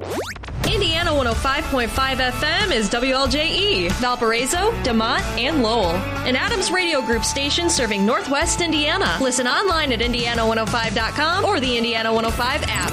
Indiana 105.5 FM is WLJE, Valparaiso, DeMont, and Lowell. An Adams Radio Group station serving Northwest Indiana. Listen online at indiana105.com or the Indiana 105 app.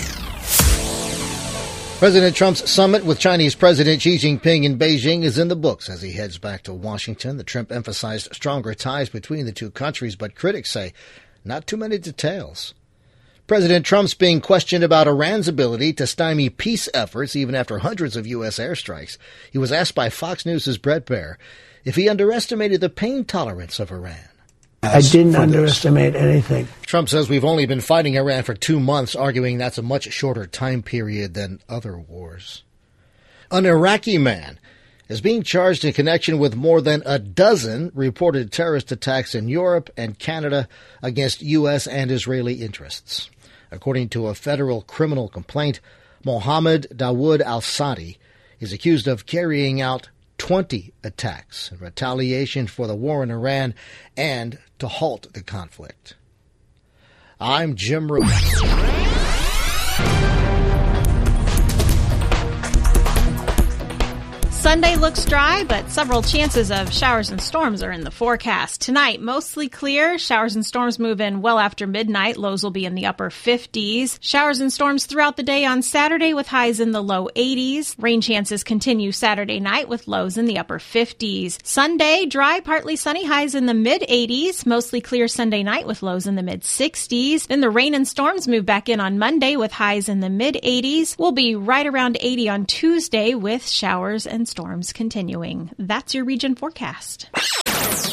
President Trump's summit with Chinese President Xi Jinping in Beijing is in the books as he heads back to Washington. The trip emphasized stronger ties between the two countries, but critics say not too many details. President Trump's being questioned about Iran's ability to stymie peace efforts even after hundreds of U.S. airstrikes. He was asked by Fox News' Brett Baier if he underestimated the pain tolerance of Iran. I didn't underestimate anything. Trump says we've only been fighting Iran for 2 months, arguing that's a much shorter time period than other wars. An Iraqi man is being charged in connection with more than a dozen reported terrorist attacks in Europe and Canada against U.S. and Israeli interests. According to a federal criminal complaint, Mohammed Dawood al-Sadi is accused of carrying out 20 attacks in retaliation for the war in Iran and to halt the conflict. I'm Jim Root. Sunday looks dry, but several chances of showers and storms are in the forecast. Tonight, mostly clear. Showers and storms move in well after midnight. Lows will be in the upper 50s. Showers and storms throughout the day on Saturday with highs in the low 80s. Rain chances continue Saturday night with lows in the upper 50s. Sunday, dry, partly sunny, highs in the mid-80s. Mostly clear Sunday night with lows in the mid-60s. Then the rain and storms move back in on Monday with highs in the mid-80s. We'll be right around 80 on Tuesday with showers and storms continuing. That's your region forecast.